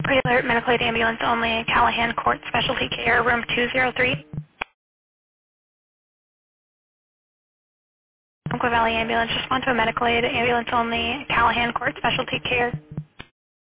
Pre-alert medical aid ambulance only, Callahan Court Specialty Care, room 203. Umpqua Valley Ambulance, respond to a medical aid ambulance only, Callahan Court Specialty Care.